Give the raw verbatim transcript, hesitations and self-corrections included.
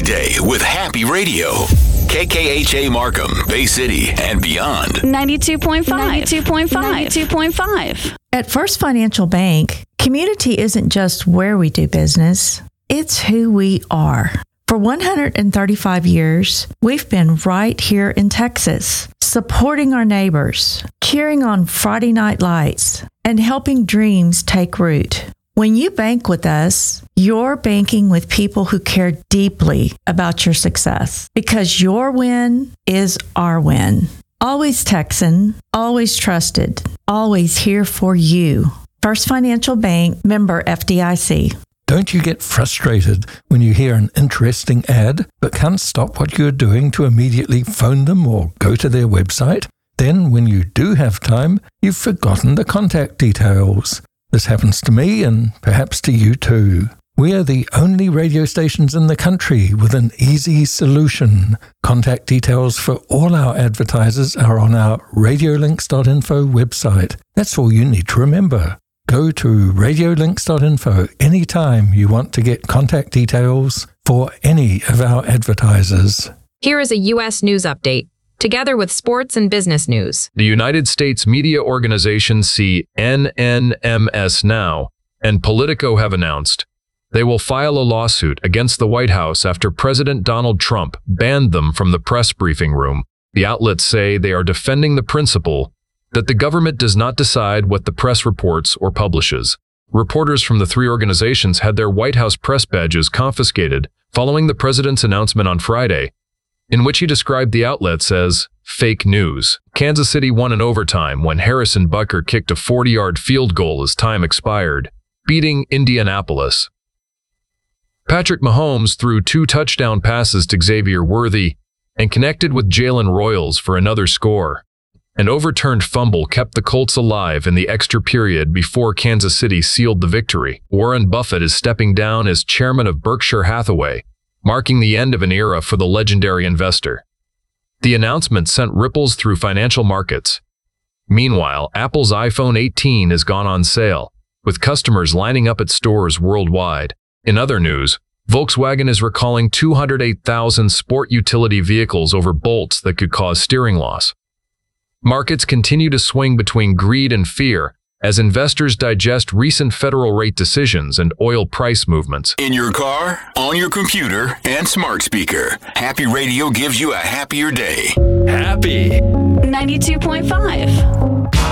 day with Happy Radio. K K H A Markham, Bay City, and beyond. ninety-two point five. ninety-two point five. ninety-two point five. At First Financial Bank, community isn't just where we do business, it's who we are. For one hundred thirty-five years, we've been right here in Texas, supporting our neighbors, cheering on Friday night lights, and helping dreams take root. When you bank with us, you're banking with people who care deeply about your success, because your win is our win. Always Texan, always trusted, always here for you. First Financial Bank, member F D I C. Don't you get frustrated when you hear an interesting ad but can't stop what you're doing to immediately phone them or go to their website? Then, when you do have time, you've forgotten the contact details. This happens to me and perhaps to you too. We are the only radio stations in the country with an easy solution. Contact details for all our advertisers are on our radiolinks dot info website. That's all you need to remember. Go to radiolinks dot info anytime you want to get contact details for any of our advertisers. Here is a U S news update, together with sports and business news. The United States media organizations C N N M S Now and Politico have announced they will file a lawsuit against the White House after President Donald Trump banned them from the press briefing room. The outlets say they are defending the principle that the government does not decide what the press reports or publishes. Reporters from the three organizations had their White House press badges confiscated following the president's announcement on Friday, in which he described the outlets as fake news. Kansas City won in overtime when Harrison Butker kicked a forty-yard field goal as time expired, beating Indianapolis. Patrick Mahomes threw two touchdown passes to Xavier Worthy and connected with Jalen Royals for another score. An overturned fumble kept the Colts alive in the extra period before Kansas City sealed the victory. Warren Buffett is stepping down as chairman of Berkshire Hathaway, marking the end of an era for the legendary investor. The announcement sent ripples through financial markets. Meanwhile, Apple's iPhone eighteen has gone on sale, with customers lining up at stores worldwide. In other news, Volkswagen is recalling two hundred eight thousand sport utility vehicles over bolts that could cause steering loss. Markets continue to swing between greed and fear as investors digest recent federal rate decisions and oil price movements. In your car, on your computer, and smart speaker, Happy Radio gives you a happier day. Happy. ninety-two point five.